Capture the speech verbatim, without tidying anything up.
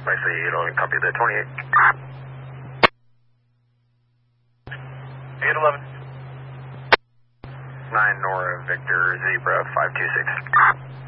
I see you don't copy the twenty-eight. eight eleven. nine Nora Victor Zebra five two six.